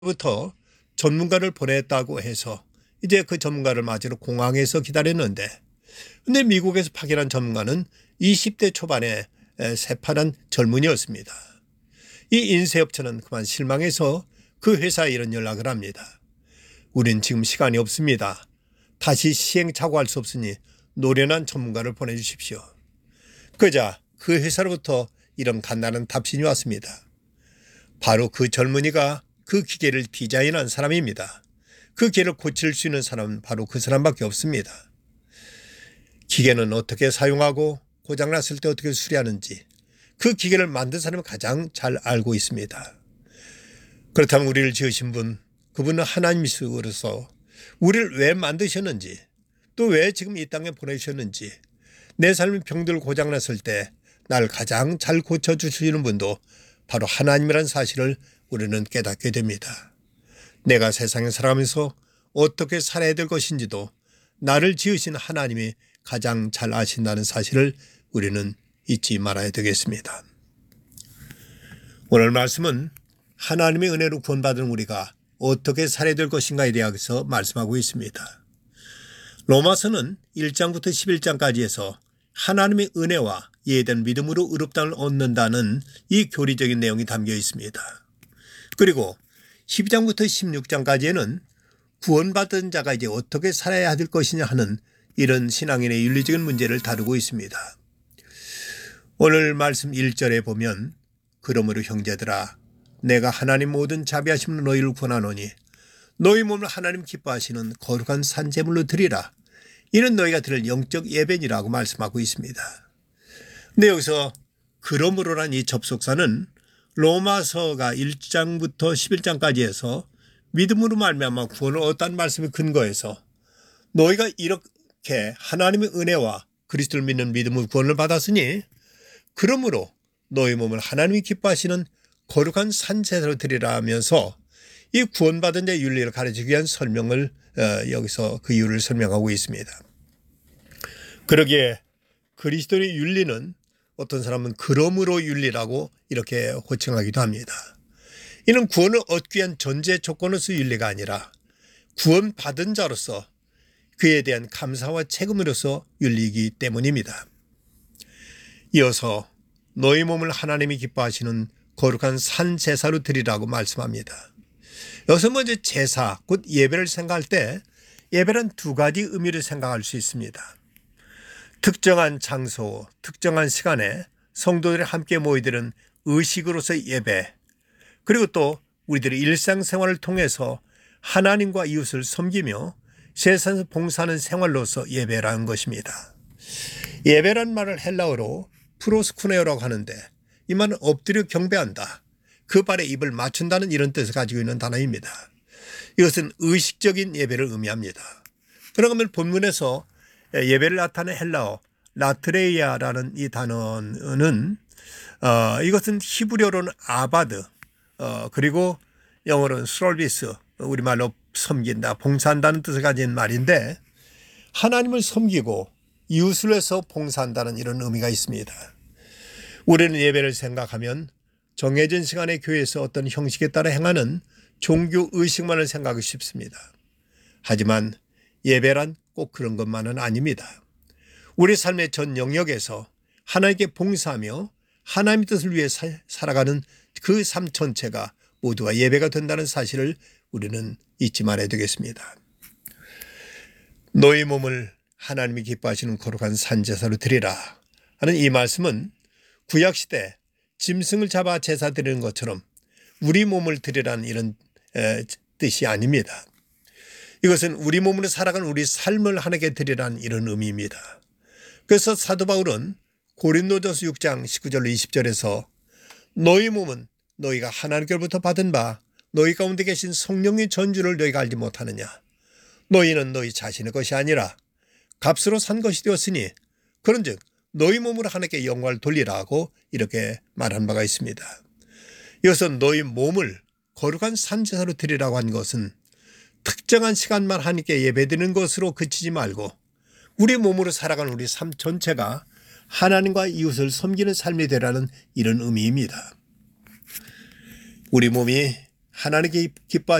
부터 전문가를 보냈다고 해서 이제 그 전문가를 맞으러 공항에서 기다렸는데, 근데 미국에서 파견한 전문가는 20대 초반의 새파란 젊은이였습니다. 이 인쇄업체는 그만 실망해서 그 회사에 이런 연락을 합니다. 우린 지금 시간이 없습니다. 다시 시행착오할 수 없으니 노련한 전문가를 보내주십시오. 그러자 그 회사로부터 이런 간단한 답신이 왔습니다. 바로 그 젊은이가 그 기계를 디자인한 사람입니다. 그 기계를 고칠 수 있는 사람은 바로 그 사람밖에 없습니다. 기계는 어떻게 사용하고 고장났을 때 어떻게 수리하는지 그 기계를 만든 사람이 가장 잘 알고 있습니다. 그렇다면 우리를 지으신 분, 그분은 하나님이시로서 우리를 왜 만드셨는지, 또 왜 지금 이 땅에 보내주셨는지, 내 삶이 병들 고장났을 때 날 가장 잘 고쳐주시는 분도 바로 하나님이라는 사실을 우리는 깨닫게 됩니다. 내가 세상에 살아가면서 어떻게 살아야 될 것인지도 나를 지으신 하나님이 가장 잘 아신다는 사실을 우리는 잊지 말아야 되겠습니다. 오늘 말씀은 하나님의 은혜로 구원받은 우리가 어떻게 살아야 될 것인가에 대해서 말씀하고 있습니다. 로마서는 1장부터 11장까지에서 하나님의 은혜와 이해된 믿음으로 의롭다함을 얻는다는 이 교리적인 내용이 담겨 있습니다. 그리고 12장부터 16장까지에는 구원받은 자가 이제 어떻게 살아야 될 것이냐 하는 이런 신앙인의 윤리적인 문제를 다루고 있습니다. 오늘 말씀 1절에 보면, 그러므로 형제들아 내가 하나님 모든 자비하심으로 너희를 구원하노니 너희 몸을 하나님 기뻐하시는 거룩한 산제물로 드리라. 이는 너희가 드릴 영적 예배니라고 말씀하고 있습니다. 근데 여기서 그러므로란 이 접속사는 로마서가 1장부터 11장까지 해서 믿음으로 말미암아 구원을 얻었다는 말씀에 근거해서 너희가 이렇게 하나님의 은혜와 그리스도를 믿는 믿음으로 구원을 받았으니 그러므로 너희 몸을 하나님이 기뻐하시는 거룩한 산제사로 드리라 하면서 이 구원받은 자의 윤리를 가르치기 위한 설명을 여기서 그 이유를 설명하고 있습니다. 그러기에 그리스도의 윤리는 어떤 사람은 그러므로 윤리라고 이렇게 호칭하기도 합니다. 이는 구원을 얻기 위한 전제 조건으로서 윤리가 아니라 구원받은 자로서 그에 대한 감사와 책임으로서 윤리이기 때문입니다. 이어서 너희 몸을 하나님이 기뻐하시는 거룩한 산제사로 드리라고 말씀합니다. 여기서 먼저 제사, 곧 예배를 생각할 때 예배란 두 가지 의미를 생각할 수 있습니다. 특정한 장소, 특정한 시간에 성도들이 함께 모이들은 의식으로서의 예배, 그리고 또 우리들의 일상생활을 통해서 하나님과 이웃을 섬기며 세상에서 봉사하는 생활로서 예배라는 것입니다. 예배란 말을 헬라어로 프로스쿠네오라고 하는데, 이 말은 엎드려 경배한다, 그 발에 입을 맞춘다는 이런 뜻을 가지고 있는 단어입니다. 이것은 의식적인 예배를 의미합니다. 그러면 본문에서 예배를 나타낸 헬라어 라트레이아라는 이 단어는 이것은 히브리어로는 아바드, 그리고 영어로는 스롤비스, 우리말로 섬긴다, 봉사한다는 뜻을 가진 말인데, 하나님을 섬기고 이웃을 위해서 봉사한다는 이런 의미가 있습니다. 우리는 예배를 생각하면 정해진 시간에 교회에서 어떤 형식에 따라 행하는 종교 의식만을 생각하기 쉽습니다. 하지만 예배란 꼭 그런 것만은 아닙니다. 우리 삶의 전 영역에서 하나님께 봉사하며 하나님의 뜻을 위해 살아가는 그 삶 전체가 모두가 예배가 된다는 사실을 우리는 잊지 말아야 되겠습니다. 너희 몸을 하나님이 기뻐하시는 거룩한 산제사로 드리라 하는 이 말씀은 구약시대 짐승을 잡아 제사 드리는 것처럼 우리 몸을 드리라는 이런 뜻이 아닙니다. 이것은 우리 몸으로 살아가는 우리 삶을 하나님께 드리라는 이런 의미입니다. 그래서 사도 바울은 고린도전서 6장 19절로 20절에서 너희 몸은 너희가 하나님께로부터 받은 바 너희 가운데 계신 성령의 전주를 너희가 알지 못하느냐. 너희는 너희 자신의 것이 아니라 값으로 산 것이 되었으니 그런즉 너희 몸으로 하나님께 영광을 돌리라고 이렇게 말한 바가 있습니다. 이것은 너희 몸을 거룩한 산제사로 드리라고 한 것은 특정한 시간만 하나님께 예배드리는 것으로 그치지 말고 우리 몸으로 살아가는 우리 삶 전체가 하나님과 이웃을 섬기는 삶이 되라는 이런 의미입니다. 우리 몸이 하나님께 기뻐